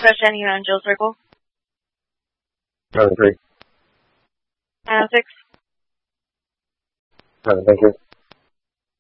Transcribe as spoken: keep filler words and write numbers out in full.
Press any on Jill Circle. Seven three. Nine six. Seven, thank you.